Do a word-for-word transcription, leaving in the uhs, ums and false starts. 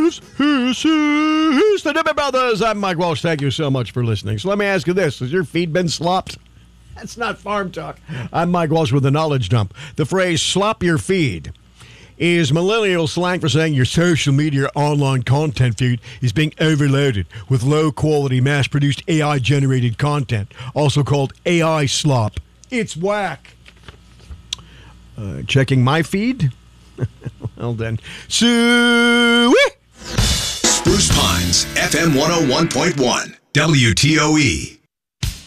Who's, who's, who's the Doobie Brothers? I'm Mike Walsh. Thank you so much for listening. So let me ask you this. Has your feed been slopped? That's not farm talk. I'm Mike Walsh with the Knowledge Dump. The phrase slop your feed is millennial slang for saying your social media online content feed is being overloaded with low-quality, mass-produced A I-generated content, also called A I slop. It's whack. Uh, checking my feed? Well then. Suey! Spruce Pines, F M one oh one point one, W T O E.